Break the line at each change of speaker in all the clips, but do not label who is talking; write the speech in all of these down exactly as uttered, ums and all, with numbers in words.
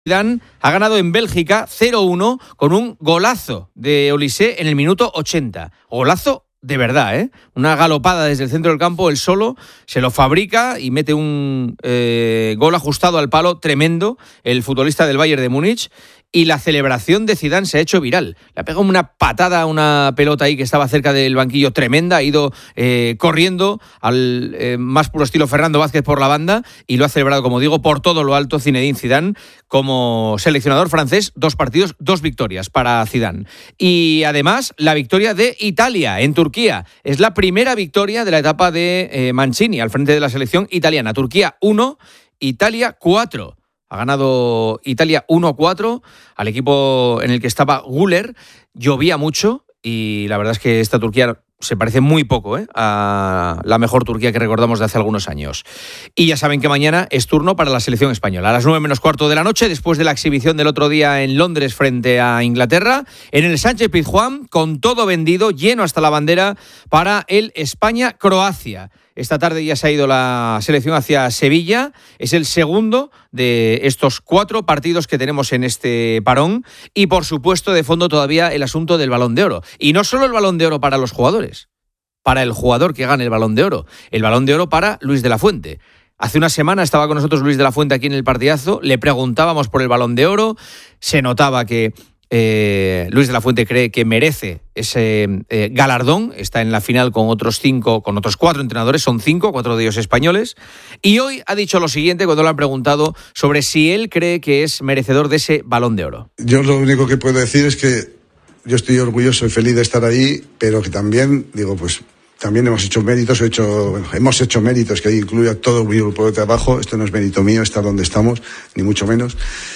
Zidane ha ganado en Bélgica cero uno con un golazo de Olise en el minuto ochenta. Golazo de verdad, ¿eh? Una galopada desde el centro del campo, él solo se lo fabrica y mete un eh, gol ajustado al palo tremendo, el futbolista del Bayern de Múnich. Y la celebración de Zidane se ha hecho viral. Le ha pegado una patada a una pelota ahí que estaba cerca del banquillo tremenda, ha ido eh, corriendo al eh, más puro estilo Fernando Vázquez por la banda y lo ha celebrado, como digo, por todo lo alto Zinedine Zidane como seleccionador francés. Dos partidos, dos victorias para Zidane. Y además la victoria de Italia en Turquía. Es la primera victoria de la etapa de eh, Mancini al frente de la selección italiana. Turquía uno, Italia cuatro. Ha ganado Italia uno a cuatro al equipo en el que estaba Güler. Llovía mucho y la verdad es que esta Turquía se parece muy poco ¿eh? a la mejor Turquía que recordamos de hace algunos años. Y ya saben que mañana es turno para la selección española. A las nueve menos cuarto de la noche, después de la exhibición del otro día en Londres frente a Inglaterra, en el Sánchez-Pizjuán, con todo vendido, lleno hasta la bandera para el España-Croacia. Esta tarde ya se ha ido la selección hacia Sevilla. Es el segundo de estos cuatro partidos que tenemos en este parón. Y, por supuesto, de fondo todavía el asunto del Balón de Oro. Y no solo el Balón de Oro para los jugadores, para el jugador que gane el Balón de Oro. El Balón de Oro para Luis de la Fuente. Hace una semana estaba con nosotros Luis de la Fuente aquí en el partidazo. Le preguntábamos por el Balón de Oro. Se notaba que Eh, Luis de la Fuente cree que merece ese eh, galardón. Está en la final con otros cinco, con otros cuatro entrenadores, son cinco, cuatro de ellos españoles. Y hoy ha dicho lo siguiente cuando le han preguntado sobre si él cree que es merecedor de ese Balón de Oro.
Yo lo único que puedo decir es que yo estoy orgulloso y feliz de estar ahí, pero que también, digo, pues también hemos hecho méritos, he hecho, bueno, hemos hecho méritos, que ahí incluye a todo mi grupo de trabajo. Esto no es mérito mío, estar donde estamos, ni mucho menos.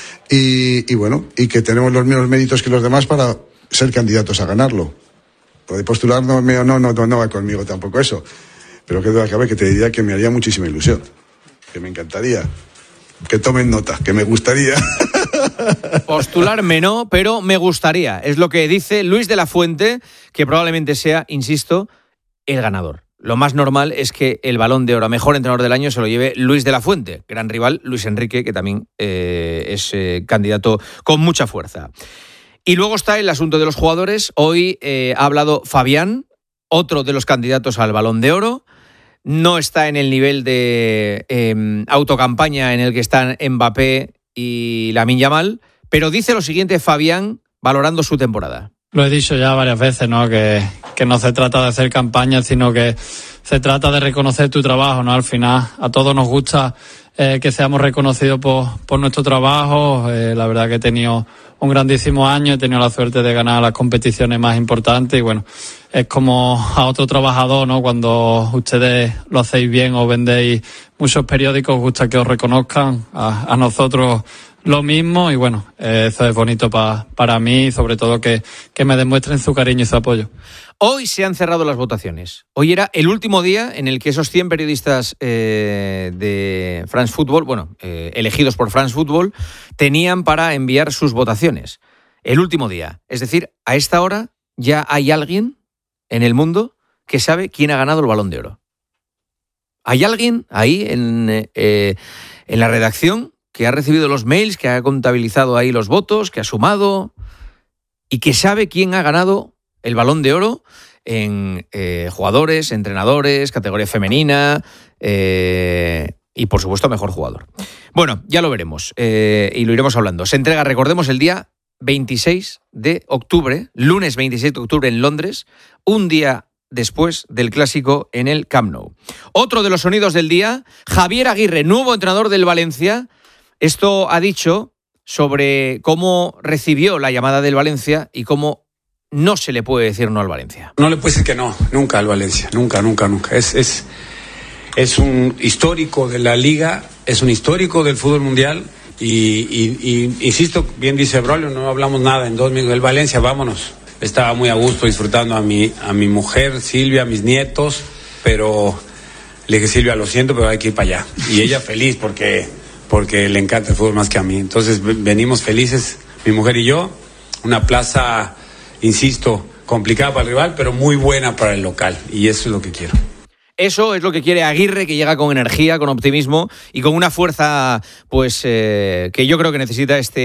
Y, y bueno, y que tenemos los mismos méritos que los demás para ser candidatos a ganarlo. Puede postular, no, no, no, no, no va conmigo tampoco eso. Pero que duda cabe que te diría que me haría muchísima ilusión. Que me encantaría. Que tomen nota, que me gustaría.
Postularme no, pero me gustaría. Es lo que dice Luis de la Fuente, que probablemente sea, insisto, el ganador. Lo más normal es que el Balón de Oro a Mejor Entrenador del Año se lo lleve Luis de la Fuente, gran rival Luis Enrique, que también eh, es eh, candidato con mucha fuerza. Y luego está el asunto de los jugadores. Hoy eh, ha hablado Fabián, otro de los candidatos al Balón de Oro. No está en el nivel de eh, autocampaña en el que están Mbappé y Lamine Yamal, pero dice lo siguiente Fabián valorando su temporada.
Lo he dicho ya varias veces, ¿no? Que, que no se trata de hacer campaña, sino que se trata de reconocer tu trabajo, ¿no? Al final, a todos nos gusta eh, que seamos reconocidos por, por nuestro trabajo. Eh, la verdad que he tenido un grandísimo año, he tenido la suerte de ganar las competiciones más importantes y bueno, es como a otro trabajador, ¿no? Cuando ustedes lo hacéis bien o vendéis muchos periódicos, os gusta que os reconozcan, a, a nosotros lo mismo y bueno, eh, eso es bonito pa, para mí y sobre todo que, que me demuestren su cariño y su apoyo.
Hoy se han cerrado las votaciones. Hoy era el último día en el que esos cien periodistas eh, de France Football, bueno, eh, elegidos por France Football, tenían para enviar sus votaciones. El último día. Es decir, a esta hora ya hay alguien en el mundo que sabe quién ha ganado el Balón de Oro. Hay alguien ahí en, eh, en la redacción que ha recibido los mails, que ha contabilizado ahí los votos, que ha sumado y que sabe quién ha ganado el Balón de Oro en eh, jugadores, entrenadores, categoría femenina eh, y, por supuesto, mejor jugador. Bueno, ya lo veremos eh, y lo iremos hablando. Se entrega, recordemos, el día veintiséis de octubre, lunes veintiséis de octubre en Londres, un día después del clásico en el Camp Nou. Otro de los sonidos del día, Javier Aguirre, nuevo entrenador del Valencia. Esto ha dicho sobre cómo recibió la llamada del Valencia y cómo no se le puede decir no al Valencia.
No le puede decir que no, nunca al Valencia, nunca, nunca, nunca. Es, es, es un histórico de la Liga, es un histórico del fútbol mundial y, y, y insisto, bien dice Braulio, no hablamos nada en dos minutos del Valencia, vámonos. Estaba muy a gusto disfrutando a mi, a mi mujer, Silvia, a mis nietos, pero le dije, Silvia, lo siento, pero hay que ir para allá. Y ella feliz porque... porque le encanta el fútbol más que a mí. Entonces venimos felices, mi mujer y yo, una plaza, insisto, complicada para el rival, pero muy buena para el local, y eso es lo que quiero.
Eso es lo que quiere Aguirre, que llega con energía, con optimismo y con una fuerza pues eh, que yo creo que necesita este